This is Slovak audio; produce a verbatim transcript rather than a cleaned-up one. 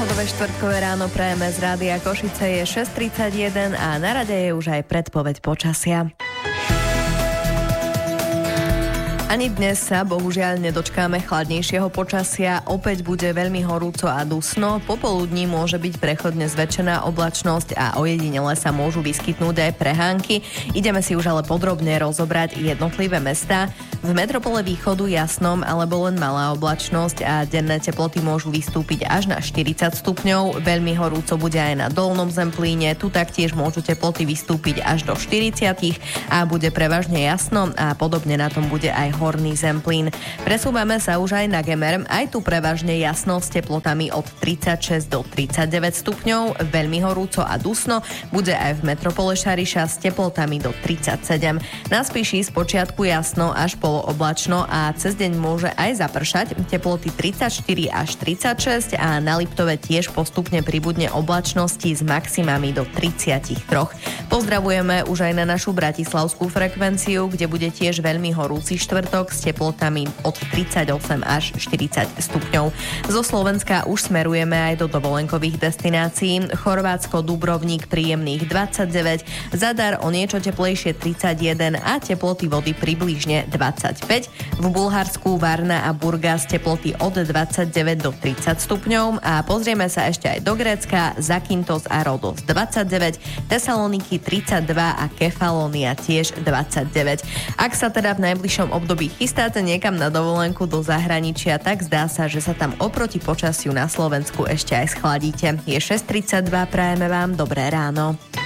Ľudové štvrtkové ráno prajeme z Rádia Košice, je šesť tridsaťjeden a na rade je už aj predpoveď počasia. Ani dnes sa bohužiaľ nedočkáme chladnejšieho počasia, opäť bude veľmi horúco a dusno, popoludní môže byť prechodne zväčšená oblačnosť a ojedinele sa môžu vyskytnúť aj prehánky. Ideme si už ale podrobne rozobrať jednotlivé mestá. V metropole východu jasnom alebo len malá oblačnosť a denné teploty môžu vystúpiť až na štyridsať stupňov. Veľmi horúco bude aj na Dolnom Zemplíne, tu taktiež môžu teploty vystúpiť až do štyridsať a bude prevažne jasno a podobne na tom bude aj Horný Zemplín. Presúvame sa už aj na Gemer, aj tu prevažne jasno s teplotami od tridsaťšesť do tridsaťdeväť stupňov, veľmi horúco a dusno bude aj v metropole Šariša s teplotami do tridsaťsedem. Na Spiši spočiatku jasno až polooblačno a cez deň môže aj zapršať, teploty tridsaťštyri až tridsaťšesť a na Liptove tiež postupne pribudne oblačnosti s maximami do tridsaťtri. Pozdravujeme už aj na našu bratislavskú frekvenciu, kde bude tiež veľmi horúci štvrtok s teplotami od tridsaťosem až štyridsať stupňov. Zo Slovenska už smerujeme aj do dovolenkových destinácií. Chorvátsko, Dubrovník príjemných dvadsaťdeväť, Zadar o niečo teplejšie tridsaťjeden a teploty vody približne dvadsaťpäť. V Bulharsku Varna a Burgas teploty od dvadsaťdeväť do tridsať stupňov a pozrieme sa ešte aj do Grécka, Zakynthos a Rodos dvadsaťdeväť, Tesaloniky tridsaťdva a Kefalónia tiež dvadsaťdeväť. Ak sa teda v najbližšom období chystáte niekam na dovolenku do zahraničia, tak zdá sa, že sa tam oproti počasiu na Slovensku ešte aj schladíte. Je šesť tridsaťdva, prajeme vám dobré ráno.